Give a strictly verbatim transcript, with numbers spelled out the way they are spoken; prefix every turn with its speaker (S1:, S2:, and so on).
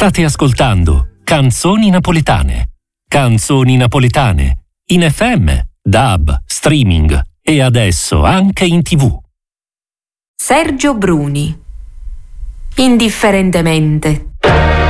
S1: State ascoltando Canzoni Napoletane. Canzoni Napoletane. In F M, D A B, streaming e adesso anche in tivù.
S2: Sergio Bruni. Indifferentemente.